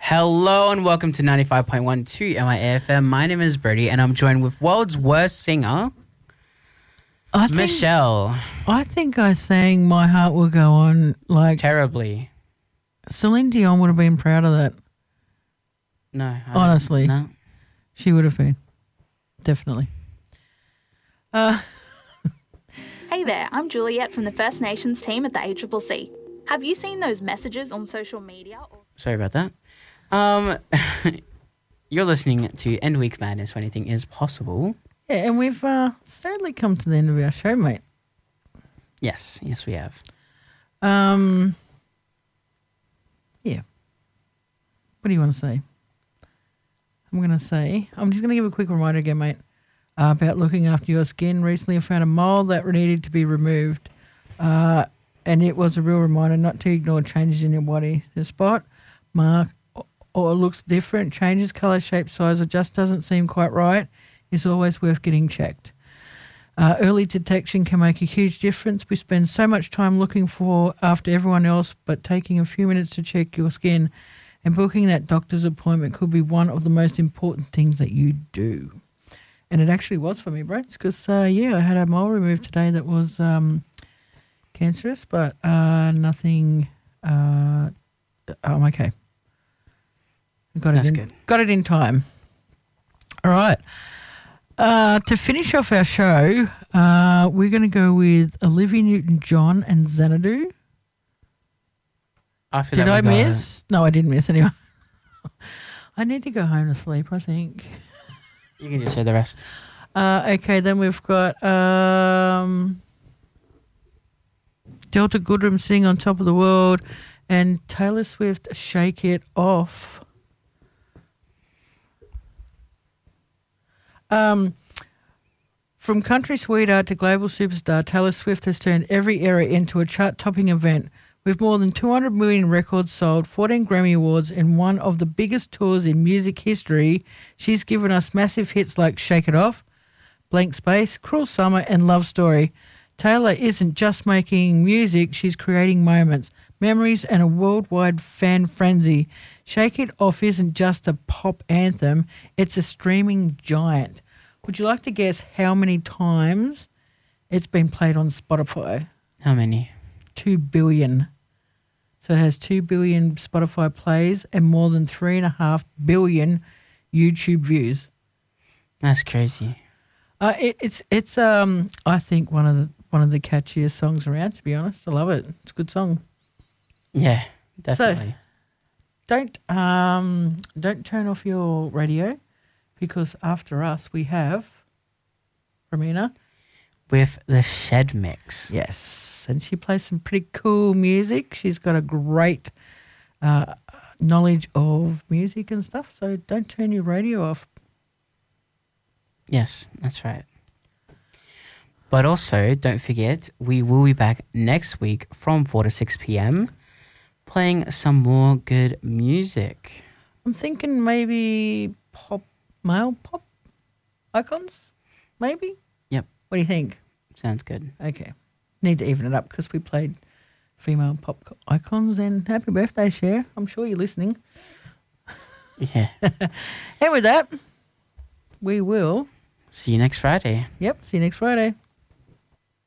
Hello and welcome to 95.12 MIFM. My name is Brady and I'm joined with world's worst singer, Michelle. I think I sang My Heart Will Go On like Terribly. Celine Dion would have been proud of that. No. Honestly. No. She would have been. Definitely. Hey there, I'm Juliet from the First Nations team at the ACCC. Have you seen those messages on social media? Sorry about that. You're listening to End Week Madness, when anything is possible. Yeah, and we've sadly come to the end of our show, mate. Yes, we have. Yeah. What do you want to say? I'm just going to give a quick reminder again, mate, about looking after your skin. Recently I found a mole that needed to be removed, and it was a real reminder not to ignore changes in your body. The spot, mark, or it looks different, changes colour, shape, size, or just doesn't seem quite right, is always worth getting checked. Early detection can make a huge difference. We spend so much time looking after everyone else, but taking a few minutes to check your skin and booking that doctor's appointment could be one of the most important things that you do. And it actually was for me, bro. It's because, I had a mole removed today that was cancerous, but nothing. I'm okay. That's good. Got it in time. All right. To finish off our show, we're going to go with Olivia Newton-John and Xanadu. Did I miss? No, I didn't miss anyone. I need to go home to sleep, I think. You can just say the rest. Okay, then we've got Delta Goodrem sitting on top of the world and Taylor Swift, Shake It Off. From country sweetheart to global superstar, Taylor Swift has turned every era into a chart-topping event. With more than 200 million records sold, 14 Grammy Awards, and one of the biggest tours in music history, she's given us massive hits like Shake It Off, Blank Space, Cruel Summer, and Love Story. Taylor isn't just making music, she's creating moments, memories, and a worldwide fan frenzy. Shake It Off isn't just a pop anthem, it's a streaming giant. Would you like to guess how many times it's been played on Spotify? How many? 2 billion. So it has 2 billion Spotify plays and more than 3.5 billion YouTube views. That's crazy. It's I think one of the catchiest songs around, to be honest. I love it. It's a good song. Yeah, definitely. So don't turn off your radio, because after us we have Ramina with the Shed Mix. Yes, and she plays some pretty cool music. She's got a great knowledge of music and stuff, so don't turn your radio off. Yes, that's right. But also, don't forget, we will be back next week from 4 to 6 p.m. playing some more good music. I'm thinking maybe male pop icons, maybe? Yep. What do you think? Sounds good. Okay. Need to even it up because we played female pop icons, and happy birthday, Cher. I'm sure you're listening. Yeah. And with that, we will see you next Friday. Yep, see you next Friday.